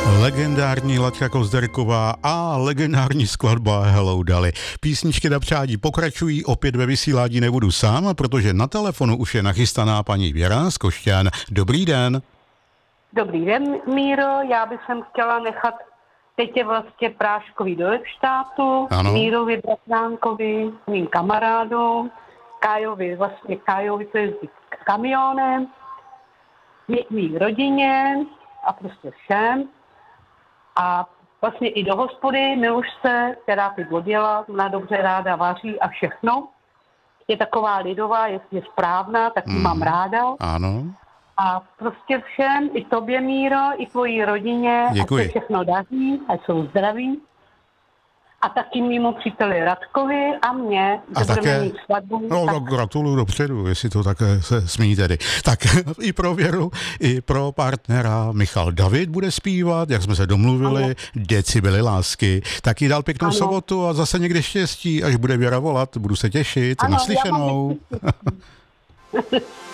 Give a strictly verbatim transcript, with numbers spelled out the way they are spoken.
Legendární Laďka Kozderková a legendární skladba Hello Dolly. Písničky na přání pokračují, opět ve vysílání nebudu sám, protože na telefonu už je nachystaná paní Věra z Košťan. Dobrý den. Dobrý den, Míro. Já bych sem chtěla nechat teď je vlastně práškový do Lepštátu, Mírovi Bratránkovi, mým kamarádům, Kájovi, vlastně Kájovi, to jezdí kamionem, mý rodině a prostě všem. A vlastně i do hospody Milušce, která teď odjela, ona dobře ráda vaří a všechno. Je taková lidová, je, je správná, tak ji mm. mám ráda. Ano. A prostě všem, i tobě, Míro, i tvojí rodině, děkuji. Ať se všechno daří, ať jsou zdraví. A taky mimo příteli Radkovi a mě, a že také, mít svatbu. No tak gratuluju dopředu, jestli to také se smí tedy. Tak i pro Věru, i pro partnera Michal David bude zpívat, jak jsme se domluvili, ano. Decibely lásky. Tak jí dal pěknou ano. sobotu a zase někde štěstí, až bude Věra volat, budu se těšit, ano, naslyšenou.